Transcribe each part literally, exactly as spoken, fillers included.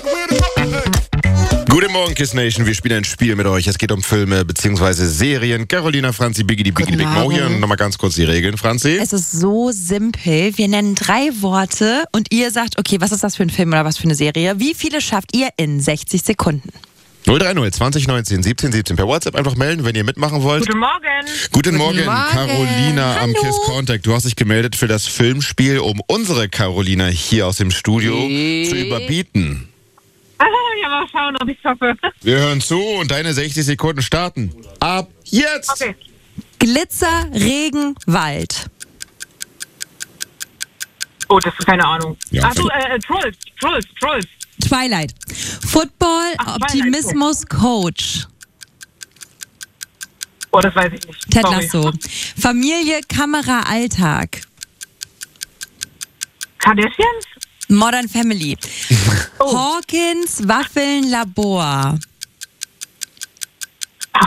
Guten Morgen, Kiss Nation. Wir spielen ein Spiel mit euch. Es geht um Filme bzw. Serien. Carolina, Franzi, Biggie, Biggie, Big Mo hier. Nochmal ganz kurz die Regeln, Franzi. Es ist so simpel. Wir nennen drei Worte und ihr sagt, okay, was ist das für ein Film oder was für eine Serie? Wie viele schafft ihr in sechzig Sekunden? null drei null zwanzig neunzehn siebzehn siebzehn per WhatsApp einfach melden, wenn ihr mitmachen wollt. Guten Morgen. Guten Morgen, Morgen. Carolina am Hallo. Kiss Contact. Du hast dich gemeldet für das Filmspiel, um unsere Carolina hier aus dem Studio Nee. zu überbieten. Ja, mal schauen, ob ich es schaffe. Wir hören zu und deine sechzig Sekunden starten. Ab jetzt! Okay. Glitzer, Regen, Wald. Oh, das ist keine Ahnung. Ja, Achso, äh, Trolls, Trolls, Trolls. Twilight. Football, Ach, Twilight, Optimismus, Coach. Oh, das weiß ich nicht. Ted Sorry. Lasso. Familie, Kamera, Alltag. Kardashians? Modern Family. Oh. Hawkins, Waffeln, Labor. Ach,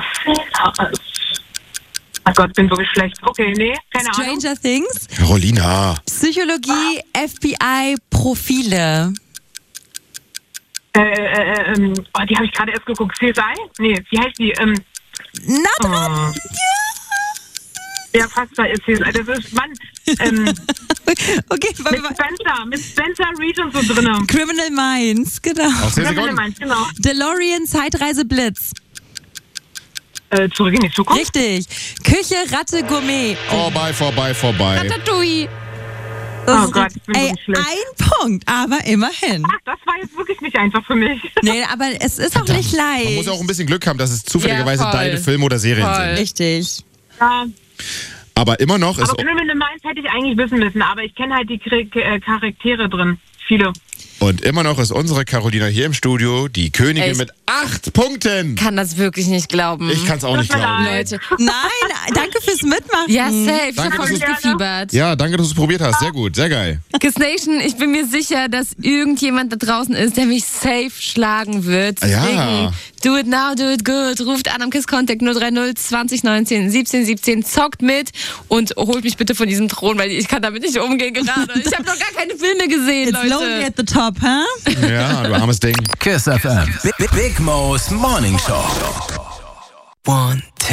oh Gott, bin wirklich schlecht. Okay, nee, keine Ahnung. Stranger Things. Carolina. Psychologie, F B I, Profile. Äh, äh, ähm, oh, die habe ich gerade erst geguckt. C S I? Nee, wie heißt die? Ähm, Na oh. dran. Ja, fast bei C S I. Das ist, Mann, ähm, Okay, mit Spencer, mit Spencer Reed und so drin. Criminal Minds, genau. Auf zehn Criminal Sekunden. Minds, genau. DeLorean, Zeitreise, Blitz. Äh, zurück in die Zukunft? Richtig. Küche, Ratte, Gourmet. Vorbei, vorbei, vorbei. Ratatouille. Oh Gott, ich bin Ey, wirklich schlecht. ein Punkt, aber immerhin. Ach, das war jetzt wirklich nicht einfach für mich. Nee, aber es ist auch nicht leicht. Man muss auch ein bisschen Glück haben, dass es zufälligerweise Ja, voll. deine Filme oder Serien Voll. sind. Richtig. Ja, Aber immer noch ist... aber Criminal Minds hätte ich eigentlich wissen müssen, aber ich kenne halt die Kri- äh, Charaktere drin. Viele. Und immer noch ist unsere Carolina hier im Studio die Königin Echt? mit acht Punkten. Kann das wirklich nicht glauben. Ich kann es auch nicht Tut mir glauben. leid. Leute. Nein, danke fürs Mitmachen. Ja, safe. Ich Danke, hab voll dass du- mitgefiebert. Ja, danke, dass du es probiert hast. Sehr gut, sehr geil. Kiss Nation, ich bin mir sicher, dass irgendjemand da draußen ist, der mich safe schlagen wird. Ja. Deswegen, do it now, do it good. Ruft an am Kiss Contact null drei null zwanzig neunzehn siebzehn siebzehn. Zockt mit und holt mich bitte von diesem Thron, weil ich kann damit nicht umgehen gerade. Ich habe noch gar keine Filme gesehen, It's lonely Leute. at the top, huh? Ja, du armes Ding. Kiss F M. Big, Big Mo's Morning Show. One, two.